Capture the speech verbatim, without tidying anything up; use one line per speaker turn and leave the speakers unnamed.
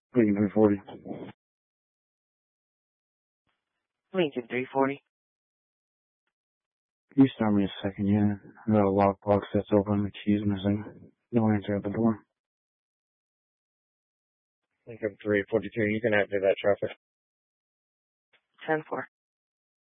Lincoln three forty.
Lincoln three forty.
Can you start me a second, yeah? I got a lockbox that's open, the key's missing. No answer at the door.
Lincoln three forty-two, you can activate that traffic.
ten four.